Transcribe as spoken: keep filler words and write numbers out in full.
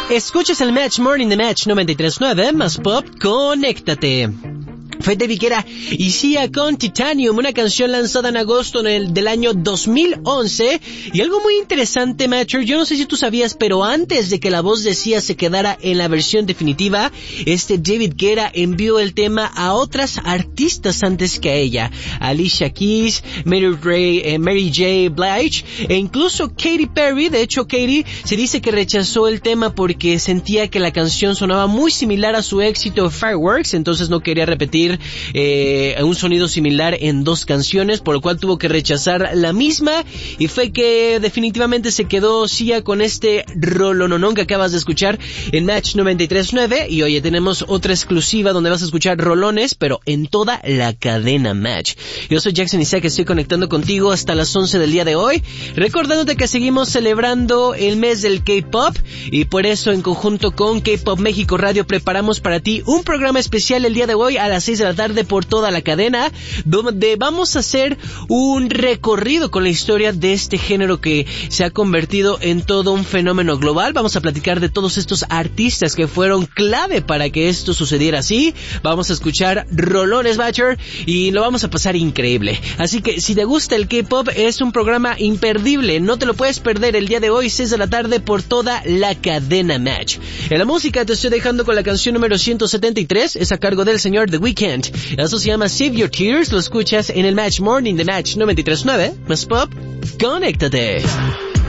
Escuchas el Match Morning de Match noventa y tres punto nueve, más pop, conéctate. Fue David Guetta y Sia con Titanium, una canción lanzada en agosto del, del año dos mil once. Y algo muy interesante, Matcher, yo no sé si tú sabías, pero antes de que la voz de Sia se quedara en la versión definitiva, este David Guetta envió el tema a otras artistas antes que a ella. Alicia Keys, Mary, Ray, eh, Mary J. Blige e incluso Katy Perry. De hecho, Katy se dice que rechazó el tema porque sentía que la canción sonaba muy similar a su éxito Fireworks, entonces no quería repetir Eh, un sonido similar en dos canciones, por lo cual tuvo que rechazar la misma, y fue que definitivamente se quedó Sia con este rolononón que acabas de escuchar en Match noventa y tres punto nueve. Y oye, tenemos otra exclusiva donde vas a escuchar rolones, pero en toda la cadena Match. Yo soy Jackson Isaac, estoy conectando contigo hasta las once del día de hoy, recordándote que seguimos celebrando el mes del K-Pop, y por eso en conjunto con K-Pop México Radio preparamos para ti un programa especial el día de hoy a las seis de la tarde por toda la cadena, donde vamos a hacer un recorrido con la historia de este género que se ha convertido en todo un fenómeno global. Vamos a platicar de todos estos artistas que fueron clave para que esto sucediera así. Vamos a escuchar rolones, Batcher, y lo vamos a pasar increíble. Así que si te gusta el K-Pop, es un programa imperdible, no te lo puedes perder el día de hoy, seis de la tarde por toda la cadena Match. En la música te estoy dejando con la canción número ciento setenta y tres, es a cargo del señor The Weeknd. Eso se llama Save Your Tears, lo escuchas en el Match Morning de Match noventa y tres punto nueve, más pop, conéctate.